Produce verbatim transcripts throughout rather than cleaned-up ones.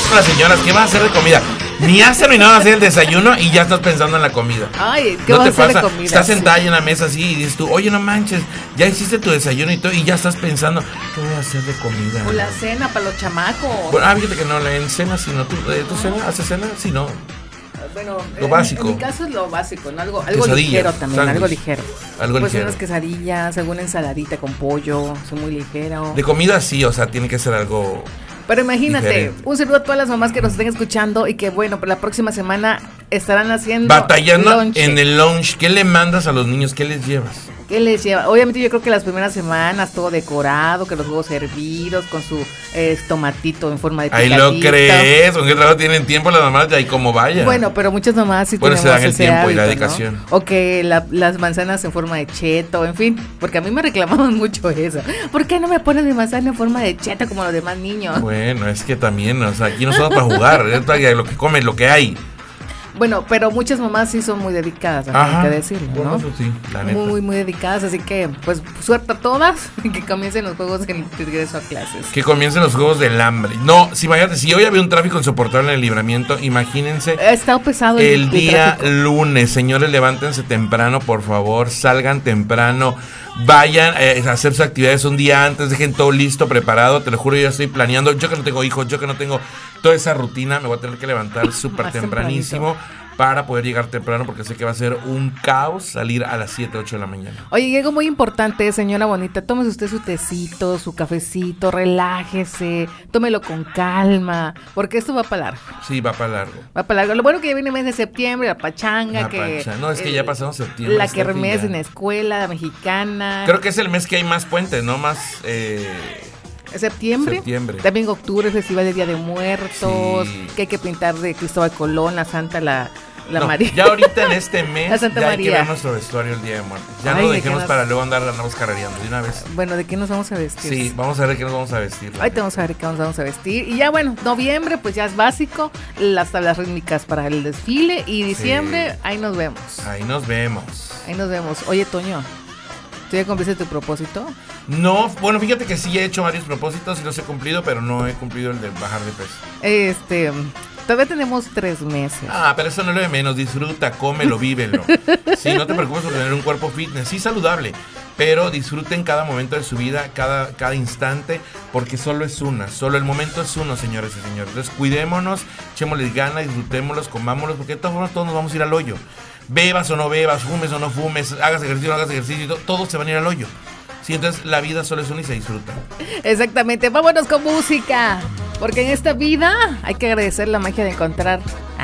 con las señoras, ¿qué vas a hacer de comida? Ni has terminado de hacer el desayuno y ya estás pensando en la comida. Ay, ¿qué ¿No vas te a hacer pasa? de comida? Estás sentada Sí. ahí en la mesa así y dices tú, oye, no manches, ya hiciste tu desayuno y todo, y ya estás pensando, ¿qué voy a hacer de comida? O la cena para los chamacos. Bueno, ah, fíjate que no, en cena, si no, ¿tú, eh, ¿tú cena? ¿Haces cena? Si no. Bueno, Lo en, básico. En mi caso es lo básico, ¿no? Algo, algo Quesadillas, ligero también, sándwich. algo ligero. Algo pues ligero. unas quesadillas, alguna ensaladita con pollo, soy muy ligero. De comida sí, o sea, tiene que ser algo. Pero imagínate, diferente. un saludo a todas las mamás que nos estén escuchando y que bueno, por la próxima semana estarán haciendo Batallando lonche. en el lunch. ¿Qué le mandas a los niños? ¿Qué les llevas? ¿Qué les lleva? Obviamente yo creo que las primeras semanas todo decorado, que los huevos hervidos con su eh, tomatito en forma de Ahí picadito. lo crees, ¿con qué trabajo tienen tiempo las mamás? De ahí como vaya. Bueno, pero muchas mamás sí Bueno, se tenemos dan el ese tiempo y la hábito, ¿no? dedicación. O que la- las manzanas en forma de cheto, en fin, porque a mí me reclamaban mucho eso. ¿Por qué no me pones mi manzana en forma de cheto como los demás niños? Bueno, es que también, o sea, aquí no somos para jugar, es para lo que comen, lo que hay. Bueno, pero muchas mamás sí son muy dedicadas, hay que decirlo, bueno, ¿no? eso sí, la neta. Muy, muy dedicadas, así que, pues, suerte a todas y que comiencen los juegos en regreso a clases. Que comiencen los juegos del hambre. No, si imagínate, si hoy había un tráfico insoportable en el Libramiento, imagínense Ha estado pesado el el día tráfico. lunes. Señores, levántense temprano, por favor, salgan temprano, vayan eh, a hacer sus actividades un día antes, dejen todo listo, preparado. Te lo juro, yo ya estoy planeando. Yo que no tengo hijos, yo que no tengo toda esa rutina, me voy a tener que levantar súper Más tempranísimo para poder llegar temprano, porque sé que va a ser un caos salir a las siete, ocho de la mañana. Oye, y algo muy importante, señora bonita, tómese usted su tecito, su cafecito, relájese, tómelo con calma, porque esto va para largo. Sí, va para largo. Va para largo. Lo bueno que ya viene el mes de septiembre, la pachanga, La que... pancha. No, es que el- ya pasamos septiembre. La Steffi, que remes ya. en la escuela, la mexicana. Creo que es el mes que hay más puentes, ¿no? Más... Eh... Septiembre, Septiembre. también octubre, Festival del Día de Muertos, Sí. que hay que pintar de Cristóbal Colón, la Santa, la, la No, María. ya ahorita en este mes La Santa ya hay que María. ver nuestro vestuario el Día de Muertos. Ya Ay, no lo ¿de qué dejemos nos- para luego andar andamos carrereando de una vez. Bueno, ¿de qué nos vamos a vestir? Sí, vamos a ver qué nos vamos a vestir. la Ahí te vamos a ver qué nos vamos a vestir. Y ya bueno, noviembre pues ya es básico, las tablas rítmicas para el desfile. Y diciembre, Sí. ahí nos vemos. Ahí nos vemos. Ahí nos vemos. Oye, Toño, ¿tú ya cumpliste tu propósito? No, bueno, fíjate que sí he hecho varios propósitos y los he cumplido, pero no he cumplido el de bajar de peso. Este, todavía tenemos tres meses. Ah, pero eso no es lo de menos. Disfruta, cómelo, vívelo. Sí, no te preocupes por tener un cuerpo fitness, sí saludable, pero disfruten cada momento de su vida, cada, cada instante, porque solo es una, solo el momento es uno, señores y señores. Entonces cuidémonos, echémosles ganas, disfrutémoslos, comámoslos, porque de todas formas todos nos vamos a ir al hoyo. Bebas o no bebas, fumes o no fumes, hagas ejercicio o no hagas ejercicio, to- todos se van a ir al hoyo. Sí, entonces la vida solo es una y se disfruta. Exactamente, vámonos con música. Porque en esta vida hay que agradecer la magia de encontrar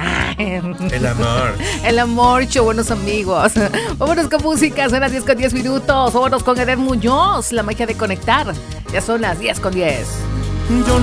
El amor. el amor, cho, buenos amigos. Vámonos con música, son las diez con diez minutos. Vámonos con Eder Muñoz, la magia de conectar. Ya son las diez con diez. Yo